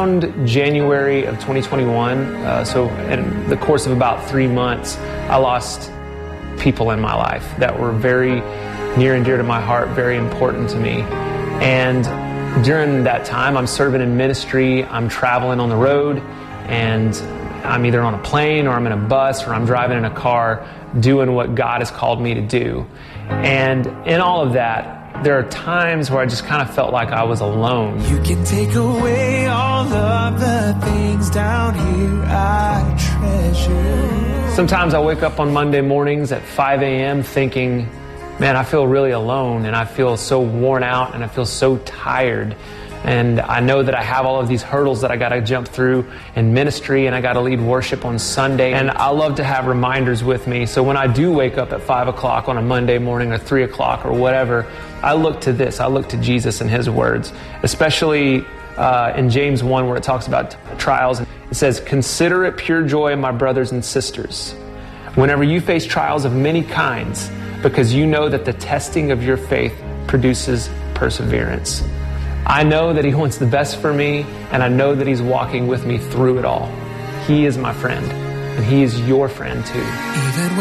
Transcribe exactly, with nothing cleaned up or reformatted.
around January of twenty twenty-one, uh, so in the course of about three months, I lost people in my life that were very near and dear to my heart, very important to me. And during that time, I'm serving in ministry, I'm traveling on the road, and I'm either on a plane or I'm in a bus or I'm driving in a car doing what God has called me to do. And in all of that, there are times where I just kind of felt like I was alone. You can take away all of the things down here I treasure. Sometimes I wake up on Monday mornings at five a.m. thinking, man, I feel really alone and I feel so worn out and I feel so tired. And I know that I have all of these hurdles that I got to jump through in ministry, and I got to lead worship on Sunday. And I love to have reminders with me. So when I do wake up at five o'clock on a Monday morning or three o'clock or whatever, I look to this. I look to Jesus and His words, especially uh, in James one where it talks about trials. It says, "Consider it pure joy, my brothers and sisters, whenever you face trials of many kinds, because you know that the testing of your faith produces perseverance." I know that He wants the best for me, and I know that He's walking with me through it all. He is my friend, and He is your friend too. Even